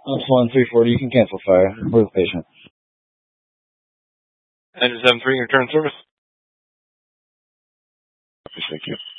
That's 1-340. You can cancel fire. We're the patient. Engine 7-3, return service. Thank you.